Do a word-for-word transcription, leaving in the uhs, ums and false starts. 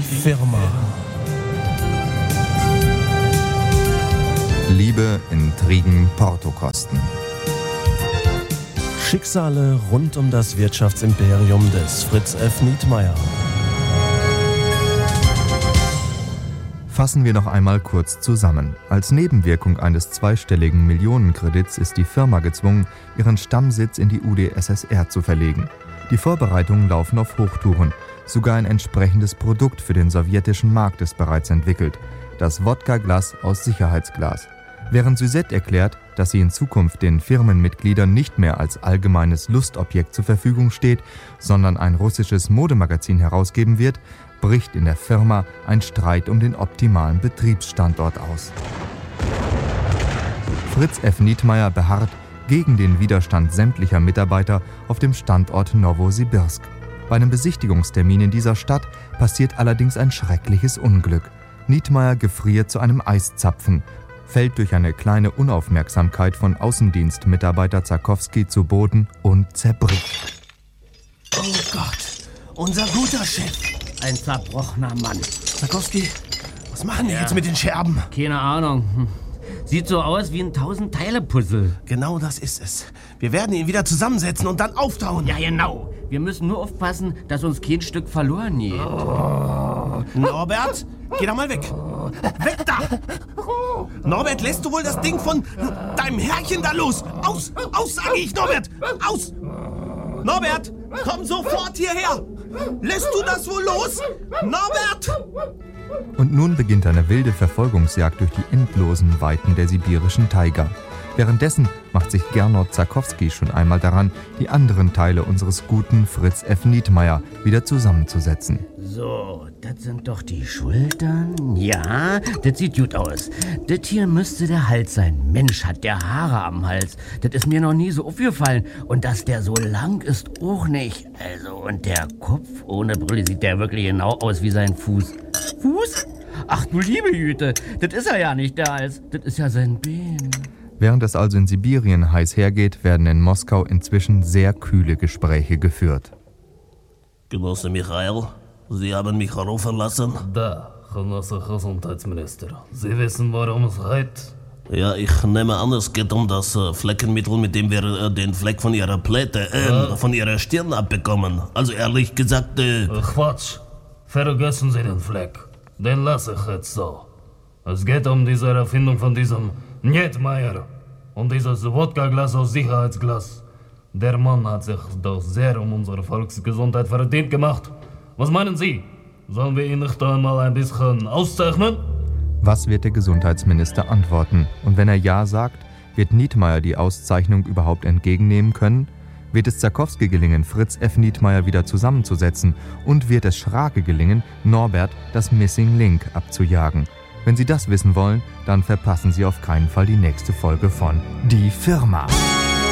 Firma. Liebe, Intrigen, Portokosten. Schicksale rund um das Wirtschaftsimperium des Fritz F. Nietmeyer. Fassen wir noch einmal kurz zusammen. Als Nebenwirkung eines zweistelligen Millionenkredits ist die Firma gezwungen, ihren Stammsitz in die U d S S R zu verlegen. Die Vorbereitungen laufen auf Hochtouren. Sogar ein entsprechendes Produkt für den sowjetischen Markt ist bereits entwickelt. Das Wodka-Glas aus Sicherheitsglas. Während Suzette erklärt, dass sie in Zukunft den Firmenmitgliedern nicht mehr als allgemeines Lustobjekt zur Verfügung steht, sondern ein russisches Modemagazin herausgeben wird, bricht in der Firma ein Streit um den optimalen Betriebsstandort aus. Fritz F. Nietmeyer beharrt gegen den Widerstand sämtlicher Mitarbeiter auf dem Standort Nowosibirsk. Bei einem Besichtigungstermin in dieser Stadt passiert allerdings ein schreckliches Unglück. Nietmeyer gefriert zu einem Eiszapfen, fällt durch eine kleine Unaufmerksamkeit von Außendienstmitarbeiter Zarkowski zu Boden und zerbricht. Oh Gott, unser guter Chef. Ein zerbrochener Mann. Zarkowski, was machen die Ja. jetzt mit den Scherben? Keine Ahnung. Hm. Sieht so aus wie ein Tausend-Teile-Puzzle. Genau das ist es. Wir werden ihn wieder zusammensetzen und dann auftauen. Ja, genau. Wir müssen nur aufpassen, dass uns kein Stück verloren geht. Oh. Norbert, geh da mal weg. Weg da! Norbert, lässt du wohl das Ding von deinem Herrchen da los? Aus! Aus, sage ich, Norbert! Aus! Norbert, komm sofort hierher! Lässt du das wohl los? Norbert! Und nun beginnt eine wilde Verfolgungsjagd durch die endlosen Weiten der sibirischen Taiga. Währenddessen macht sich Gernot Zarkowski schon einmal daran, die anderen Teile unseres guten Fritz F. Nietmeyer wieder zusammenzusetzen. So, das sind doch die Schultern. Ja, das sieht gut aus. Das hier müsste der Hals sein. Mensch, hat der Haare am Hals. Das ist mir noch nie so aufgefallen. Und dass der so lang ist, auch nicht. Also, und der Kopf ohne Brille sieht der wirklich genau aus wie sein Fuß. Fuß? Ach du liebe Güte, das ist er ja nicht, der Hals. Das ist ja sein Bein. Während es also in Sibirien heiß hergeht, werden in Moskau inzwischen sehr kühle Gespräche geführt. Genosse Michael, Sie haben mich rufen lassen? Da, Genosse Gesundheitsminister. Sie wissen, worum es geht? Ja, ich nehme an, es geht um das äh, Fleckenmittel, mit dem wir äh, den Fleck von Ihrer Pläte, äh, ja. von Ihrer Stirn abbekommen. Also ehrlich gesagt, äh... Quatsch. Vergessen Sie den Fleck. Den lasse ich jetzt so. Es geht um diese Erfindung von diesem Nietmeyer und dieses Wodka-Glas aus Sicherheitsglas. Der Mann hat sich doch sehr um unsere Volksgesundheit verdient gemacht. Was meinen Sie? Sollen wir ihn nicht einmal ein bisschen auszeichnen? Was wird der Gesundheitsminister antworten? Und wenn er Ja sagt, wird Nietmeyer die Auszeichnung überhaupt entgegennehmen können? Wird es Zarkowski gelingen, Fritz F. Nietmeyer wieder zusammenzusetzen? Und wird es Schrake gelingen, Norbert das Missing Link abzujagen? Wenn Sie das wissen wollen, dann verpassen Sie auf keinen Fall die nächste Folge von Die Firma.